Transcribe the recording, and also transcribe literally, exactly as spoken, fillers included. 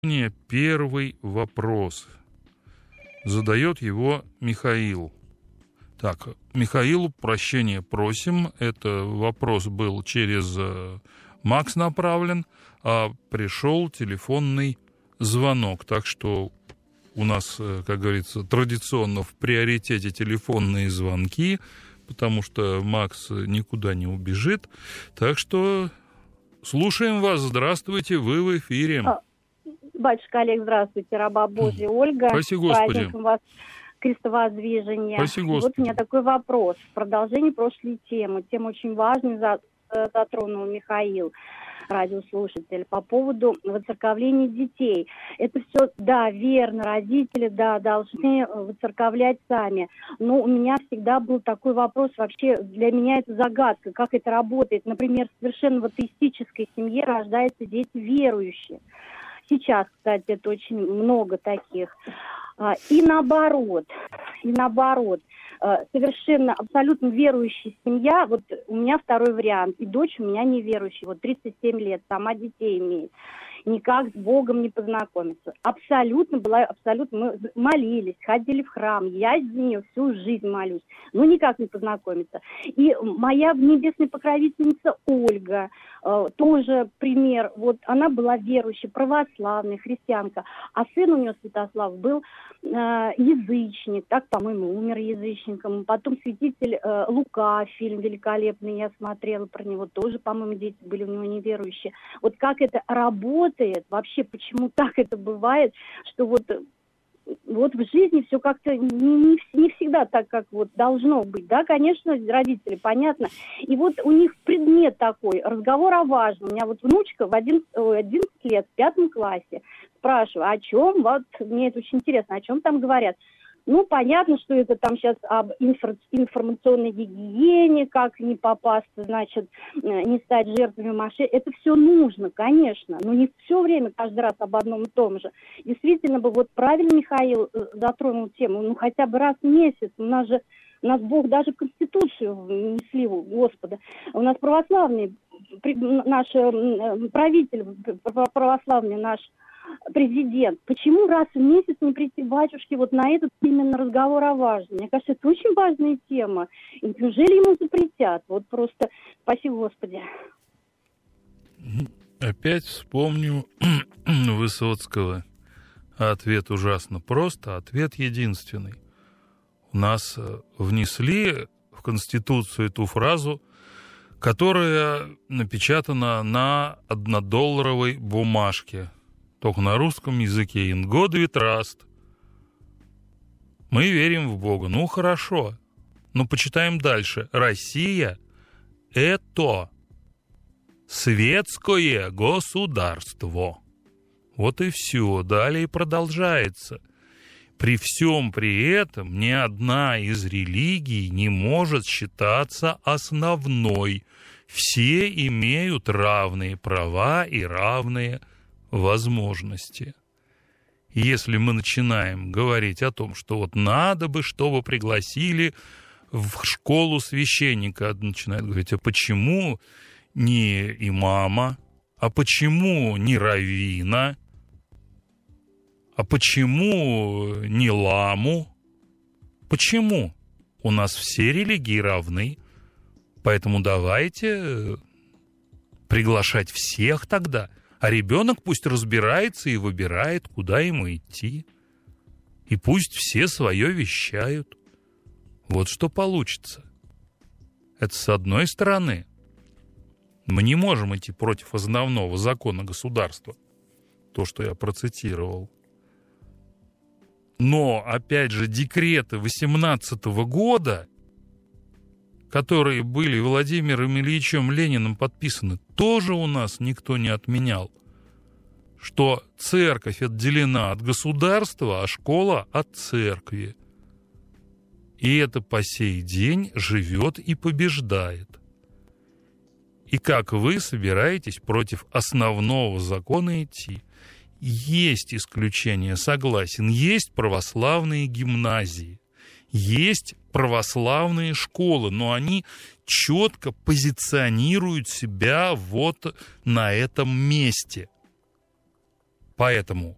Первый вопрос. Задает его Михаил. Так, Михаилу прощения просим. Это вопрос был через э, Макс направлен, а пришел телефонный звонок. Так что у нас, э, как говорится, традиционно в приоритете телефонные звонки, потому что Макс никуда не убежит. Так что слушаем вас. Здравствуйте, вы в эфире. Батюшка Олег, здравствуйте, раба Божья Ольга. Спаси Господи. С праздником вас, крестовоздвижения. Спаси Господи. Вот у меня такой вопрос. В продолжении прошлой темы. Тема очень важная, затронул Михаил, радиослушатель, по поводу воцерковления детей. Это все, да, верно, родители, да, должны воцерковлять сами. Но у меня всегда был такой вопрос, вообще для меня это загадка, как это работает. Например, в совершенно в атеистической семье рождаются дети верующие. Сейчас, кстати, это очень много таких. И наоборот, и наоборот, совершенно абсолютно верующая семья, вот у меня второй вариант, и дочь у меня неверующая, вот тридцать семь лет, сама детей имеет, никак с Богом не познакомиться. Абсолютно была, абсолютно, мы молились, ходили в храм, я за нее всю жизнь молюсь, но никак не познакомиться. И моя небесная покровительница Ольга, э, тоже пример, вот она была верующей, православная, христианка, а сын у нее, Святослав, был э, язычник, так, по-моему, умер язычником. Потом святитель э, Лука, фильм великолепный, я смотрела про него, тоже, по-моему, дети были у него неверующие. Вот как это работает, вообще, почему так это бывает, что вот, вот в жизни все как-то не, не, не всегда так, как вот должно быть, да, конечно, родители, понятно, и вот у них предмет такой, разговор о важном. У меня вот внучка в одиннадцать лет, в пятом классе, спрашиваю, о чем, вот, мне это очень интересно, о чем там говорят. Ну, понятно, что это там сейчас об инфор- информационной гигиене, как не попасться, значит, не стать жертвами мошенников. Это все нужно, конечно, но не все время, каждый раз об одном и том же. Действительно бы, вот правильно Михаил затронул тему, ну, хотя бы раз в месяц. У нас же, у нас Бог даже Конституцию внесли, Господа. У нас православный, наш правитель православный, наш президент. Почему раз в месяц не прийти батюшке вот на этот именно разговор о важном? Мне кажется, это очень важная тема. И неужели ему запретят? Вот просто спасибо, Господи. Опять вспомню Высоцкого. Ответ ужасно прост, а ответ единственный. У нас внесли в Конституцию эту фразу, которая напечатана на однодолларовой бумажке. Только на русском языке. In God we trust. Мы верим в Бога. Ну, хорошо. Но почитаем дальше. Россия – это светское государство. Вот и все. Далее продолжается. При всем при этом ни одна из религий не может считаться основной. Все имеют равные права и равные возможности. Если мы начинаем говорить о том, что вот надо бы, чтобы пригласили в школу священника, начинают говорить, а почему не имама, а почему не раввина, а почему не ламу? Почему? У нас все религии равны, поэтому давайте приглашать всех тогда. А ребенок пусть разбирается и выбирает, куда ему идти. И пусть все свое вещают. Вот что получится. Это с одной стороны. Мы не можем идти против основного закона государства. То, что я процитировал. Но, опять же, декреты восемнадцатого года, которые были Владимиром Ильичем Лениным подписаны, тоже у нас никто не отменял, что церковь отделена от государства, а школа от церкви. И это по сей день живет и побеждает. И как вы собираетесь против основного закона идти? Есть исключения, согласен, есть православные гимназии, есть православные школы, но они четко позиционируют себя вот на этом месте. Поэтому